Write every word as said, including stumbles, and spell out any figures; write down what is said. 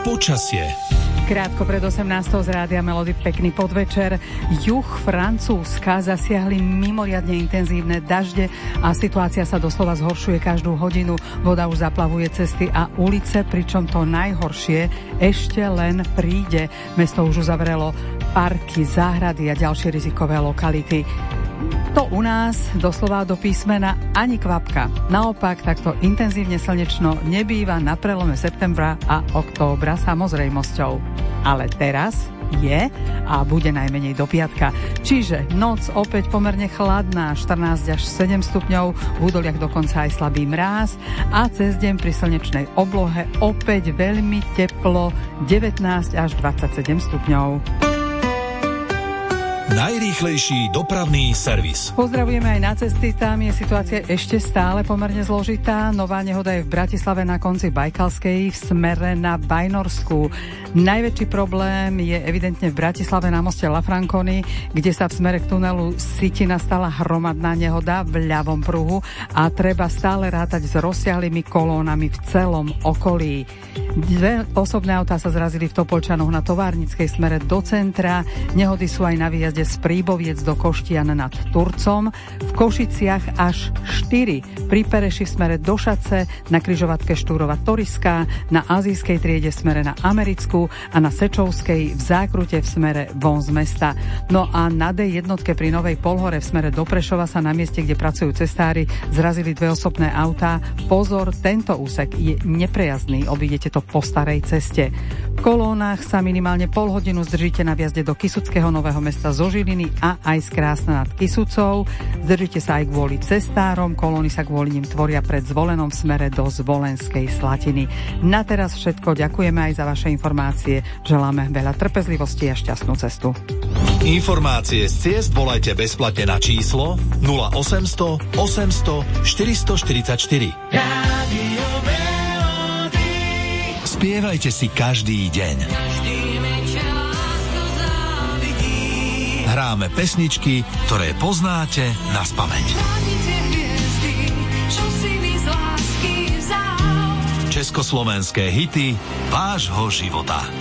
Počasie. Krátko pred osemnástou z Rádia Melody, pekný podvečer. Juh Francúzska zasiahli mimoriadne intenzívne dažde a situácia sa doslova zhoršuje každú hodinu. Voda už zaplavuje cesty a ulice, pričom to najhoršie ešte len príde. Mesto už uzavrelo parky, záhrady a ďalšie rizikové lokality. To u nás doslova do písmena ani kvapka. Naopak, takto intenzívne slnečno nebýva na prelome septembra a októbra samozrejmosťou. Ale teraz je a bude najmenej do piatka. Čiže noc opäť pomerne chladná, štrnásť až sedem stupňov, v údoliach dokonca aj slabý mráz a cez deň pri slnečnej oblohe opäť veľmi teplo, devätnásť až dvadsaťsedem stupňov. Najrýchlejší dopravný servis. Pozdravujeme aj na cesty, tam je situácia ešte stále pomerne zložitá. Nová nehoda je v Bratislave na konci Bajkalskej v smere na Bajnorsku. Najväčší problém je evidentne v Bratislave na moste La Franconi, kde sa v smere k tunelu Sitina stala hromadná nehoda v ľavom pruhu a treba stále rátať s rozsiahlými kolónami v celom okolí. Dve osobné autá sa zrazili v Topolčanoch na továrnickej smere do centra. Nehody sú aj na výjazde z Príboviec do Koštian nad Turcom, v Košiciach až štyri, pri Pereši v smere do Šace, na križovatke Štúrova Toriská, na azijskej triede v smere na Americkú a na Sečovskej v zákrute v smere von z mesta. No a na dé jednotke pri Novej Polhore v smere do Prešova sa na mieste, kde pracujú cestári, zrazili dve osobné autá. Pozor, tento úsek je neprejazdný, obídete to po starej ceste. V kolónach sa minimálne pol hodinu zdržíte na viazde do Kysuckého Nového Mesta zo Žiliny a aj z Krásna nad Kysucou. Zdržíte sa aj kvôli cestárom, kolóny sa kvôli nim tvoria pred Zvolenom v smere do Zvolenskej Slatiny. Na teraz všetko, ďakujeme aj za vaše informácie, želáme veľa trpezlivosti a šťastnú cestu. Informácie z ciest volajte bezplatne na číslo nula osemsto osemsto štyristo štyridsaťštyri. Rádio Melody. Spievajte si každý deň. Hráme pesničky, ktoré poznáte naspamäť. Československé hity vášho života.